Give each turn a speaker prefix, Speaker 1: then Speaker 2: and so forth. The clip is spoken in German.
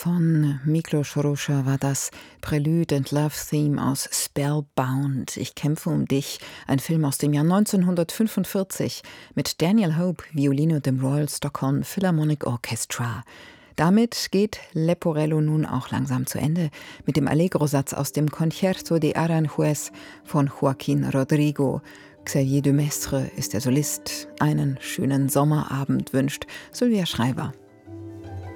Speaker 1: von Miklos Rozsa war das Prelude and Love Theme aus Spellbound. Ich kämpfe um dich, ein Film aus dem Jahr 1945 mit Daniel Hope, Violine und dem Royal Stockholm Philharmonic Orchestra. Damit geht Leporello nun auch langsam zu Ende mit dem Allegro-Satz aus dem Concerto de Aranjuez von Joaquin Rodrigo. Xavier de Maistre ist der Solist. Einen schönen Sommerabend wünscht Sylvia Schreiber.